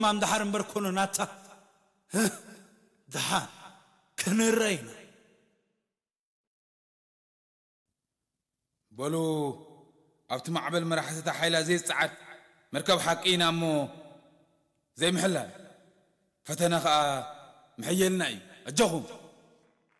ما مدحر بركونو ناتا دحان كنرينا بلو أبت معبل مرحلة حيلة زي السعد مركب حقينا مو زي محلها فتنا محيلنا أجهم